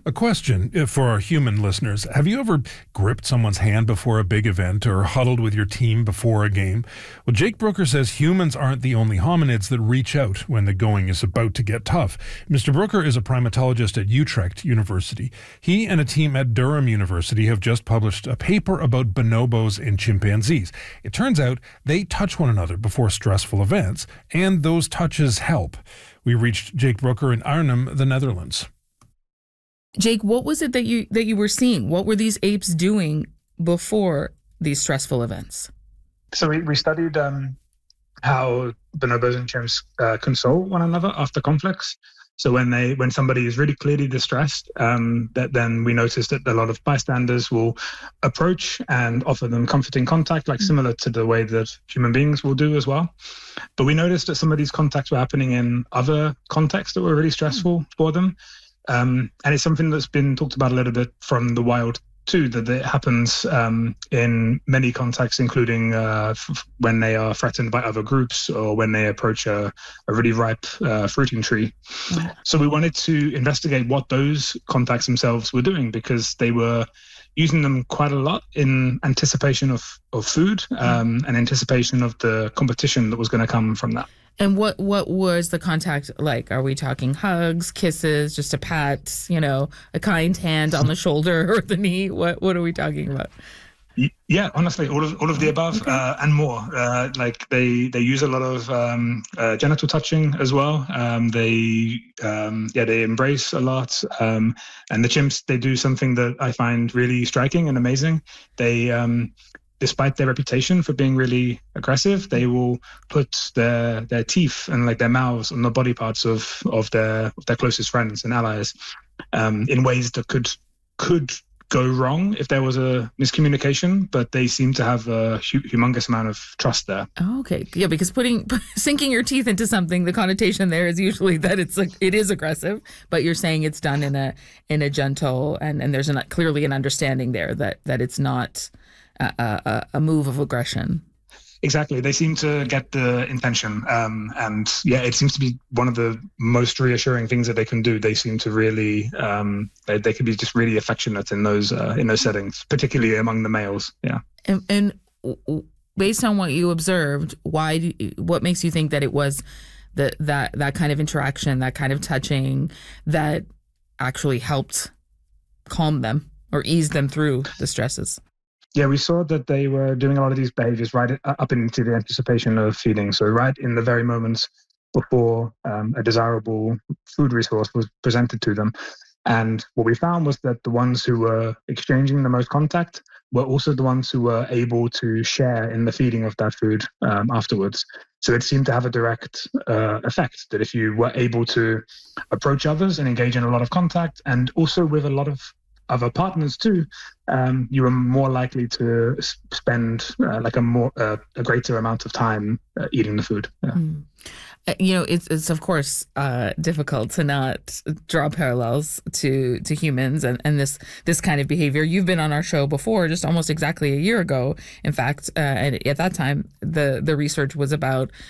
A question for our human listeners. Have you ever gripped someone's hand before a big event or huddled with your team before a game? Well, Jake Brooker says humans aren't the only hominids that reach out when the going is about to get tough. Mr. Brooker is a primatologist at Utrecht University. He and a team at Durham University have just published a paper about bonobos in chimpanzees. It turns out they touch one another before stressful events, and those touches help. We reached Jake Brooker in Arnhem, the Netherlands. Jake, what was it that you were seeing? What were these apes doing before these stressful events? So we studied how bonobos and chimps console one another after conflicts. So when somebody is really clearly distressed, then we noticed that a lot of bystanders will approach and offer them comforting contact, like similar to the way that human beings will do as well. But we noticed that some of these contacts were happening in other contexts that were really stressful for them. And it's something that's been talked about a little bit from the wild too, that it happens in many contexts, including when they are threatened by other groups or when they approach a really ripe fruiting tree. Mm-hmm. So we wanted to investigate what those contacts themselves were doing, because they were using them quite a lot in anticipation of food and anticipation of the competition that was going to come from that. And what was the contact like? Are we talking hugs, kisses, just a pat, a kind hand on the shoulder or the knee? What are we talking about? Yeah, honestly, all of the above, okay. And more. Like they use a lot of genital touching as well. They embrace a lot. And the chimps, they do something that I find really striking and amazing. They despite their reputation for being really aggressive, they will put their teeth and like their mouths on the body parts of their closest friends and allies in ways that could go wrong if there was a miscommunication, but they seem to have a humongous amount of trust there. Oh, okay. Yeah, because sinking your teeth into something, the connotation there is usually that it is aggressive, but you're saying it's done in a gentle and there's clearly an understanding there that it's not a move of aggression. Exactly. They seem to get the intention. And yeah, it seems to be one of the most reassuring things that they can do. They seem to really, they can be just really affectionate in those settings, particularly among the males. Yeah. And based on what you observed, what makes you think that it was that kind of interaction, that kind of touching that actually helped calm them or ease them through the stresses? Yeah, we saw that they were doing a lot of these behaviors right up into the anticipation of feeding. So right in the very moments before a desirable food resource was presented to them. And what we found was that the ones who were exchanging the most contact were also the ones who were able to share in the feeding of that food afterwards. So it seemed to have a direct effect, that if you were able to approach others and engage in a lot of contact, and also with a lot of other partners too, you are more likely to spend a greater amount of time eating the food. Yeah. Mm. It's of course difficult to not draw parallels to humans and this kind of behavior. You've been on our show before, just almost exactly a year ago. In fact, and at that time, the research was about